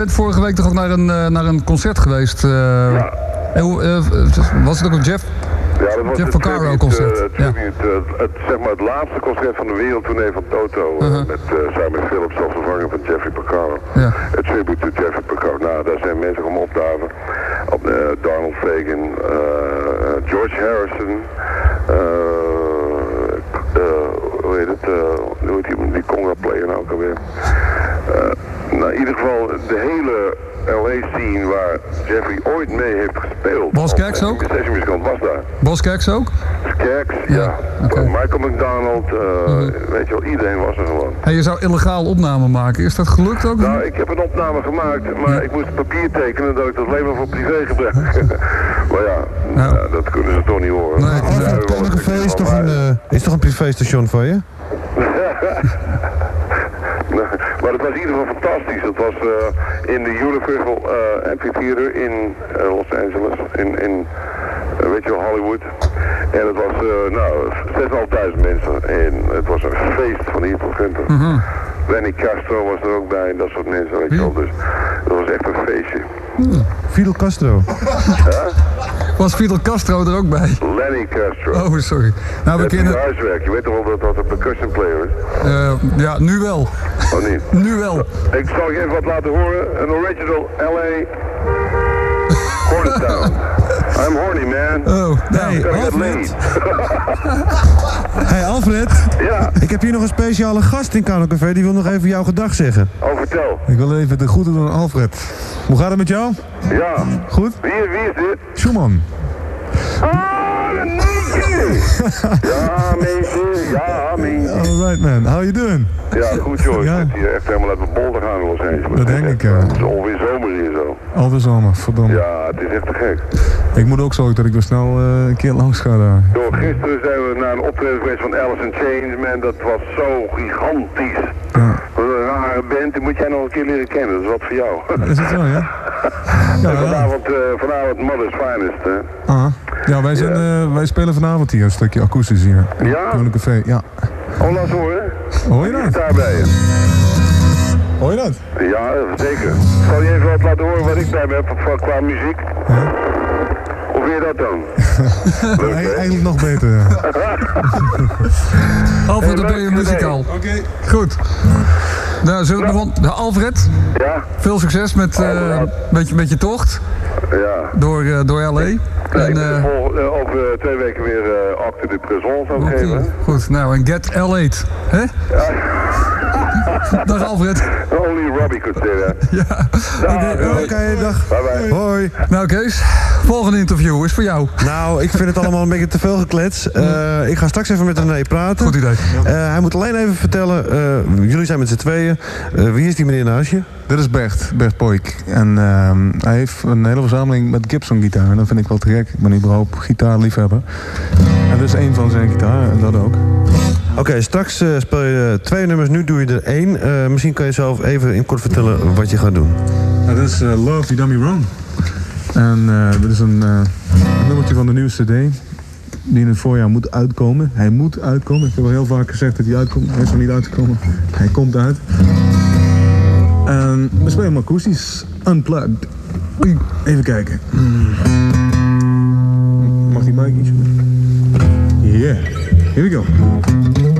bent vorige week toch ook naar een concert geweest? Ja. Was het ook een Jeff? Ja, dat was Jeff het Porcaro concert. tribute, zeg maar het laatste concert van de wereldtournee van Toto. Met Simon Phillips als vervanger van Jeffrey Porcaro. Ja. Het tribute to Jeffrey Porcaro. Nou, daar zijn mensen om opdagen. Op Donald Fagen, George Harrison, hoe heet het, hoe heet die conga-player nou ook alweer. Nou, in ieder geval de hele LA-scene waar Jeffrey ooit mee heeft gespeeld. Bas Kerks ook? De sessiemuzikant was daar. Bas Kerks ook? Kerks, Ja, oké. Michael McDonald, weet je wel, iedereen was er gewoon. En je zou illegaal opname maken. Is dat gelukt ook? Nou, ik heb een opname gemaakt, maar ik moest papier tekenen dat ik dat alleen maar voor privé gebruik. Maar ja, dat kunnen ze toch niet horen. Nee, Café is toch een privéstation van je? Maar het was in ieder geval fantastisch. Het was in de Universal Amphitheater in Los Angeles, in weet je wel, Hollywood. En het was, 6.500 mensen. En het was een feest van hier tot Gunter. Lenny Castro was er ook bij en dat soort mensen, weet je wel. Dus dat was echt een feestje. Fidel Castro. Was Fidel Castro er ook bij? Lenny Castro. Oh, sorry. Nou, we Dat is kennen... huiswerk. Je weet toch wel dat dat een percussion player is? Ja, nu wel. Oh niet? Nu wel. Ik zal je even wat laten horen. Een original LA Hornetown. I'm horny, man. Oh, Hey, Gotta get laid. Alfred. Hey, Alfred. Ja, Ik heb hier nog een speciale gast in Kano Café. Die wil nog even jouw gedag zeggen. vertel. Ik wil even de groeten doen aan Alfred. Hoe gaat het met jou? Ja. Goed? Wie is dit? Schumann. Ah, een nietje! Ja, mensen. Ja, mensen. Alright man, how you doing? Ja, goed joh. Ik Ja. zit hier echt helemaal uit mijn bol te gaan in Los Angeles. Dat denk ik, ja. Het is alweer zomer hier zo. Alweer zomer, verdomme. Ja, het is echt te gek. Ik moet ook zorgen dat ik weer snel een keer langs ga daar. Door gisteren zijn we naar een optreden geweest van Alice in Chains, man. Dat was zo gigantisch. Ja. Wat een rare band, die moet jij nog een keer leren kennen. Dat is wat voor jou. Is het zo, ja? En vanavond Mother's Finest, hè. Ja, wij spelen vanavond hier een stukje akoestisch hier. Ja? In een café, ja. Oh, laat eens horen. Hoor je dat? Daar bij je. Hoor je dat? Ja, zeker. Zal je even wat laten horen wat ik bij me heb qua muziek? Ja. Hoe vind je dat dan? Leuk, hè? Eigenlijk nog beter, ja. Alfred, dan ben je muzikaal. Oké. Goed. Nou, zullen we nog... Alfred, Ja? veel succes met je tocht Ja. door L.A. Ik En, moet over 2 weken weer Acte de Présence afgeven. goed, nou, en get L8. Hè? Dag Alfred. Only Robbie could say that. Ja. Oké, dag. Bye bye. Hoi. Nou Kees, volgende interview is voor jou. Nou, ik vind het allemaal een beetje te veel geklets. Ik ga straks even met René praten. Goed idee. Hij moet alleen even vertellen, jullie zijn met z'n tweeën. Wie is die meneer naast je? Dit is Bert Poik. En hij heeft een hele verzameling met Gibson gitaar. En dat vind ik wel te gek. Ik ben überhaupt gitaarliefhebber. En dat is één van zijn gitaar en dat ook. Oké, straks speel je 2 nummers, nu doe je er 1. Misschien kan je zelf even in kort vertellen wat je gaat doen. Nou, dat is Love, You Done Me Wrong. En dit is een nummertje van de nieuwe cd. Die in het voorjaar moet uitkomen. Hij moet uitkomen. Ik heb al heel vaak gezegd dat hij uitkomt. Hij is nog niet uitgekomen. Hij komt uit. En we spelen hem akoestisch. Unplugged. Oei, even kijken. Mag die mic iets? Yeah. Here we go.